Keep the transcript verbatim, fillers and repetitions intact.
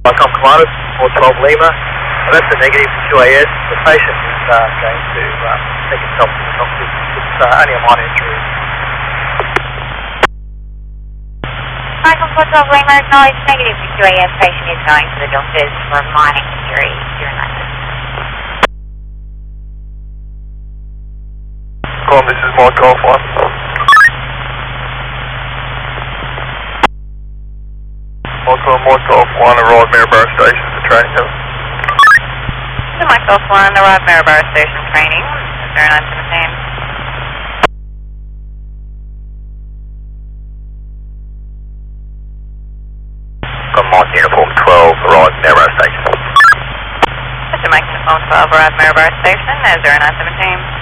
Micom Commander, four twelve Lima. Well, that's a negative for Q A S. The patient is uh, going to uh, take himself to the doctor. It's uh, only a minor injury. Micom four twelve Lima, acknowledge negative for Q A S. Patient is going to the doctors for a minor injury during that. Come, this is Mike Golf one. Welcome, Mike Golf one, arrive Maryborough Station for training. This is Mike Golf one, arrive Maryborough Station training, zero nine seventeen. Come, Mike Uniform twelve, arrive Maryborough Station. This is Mike Uniform twelve, arrive Maryborough Station, zero nine seventeen.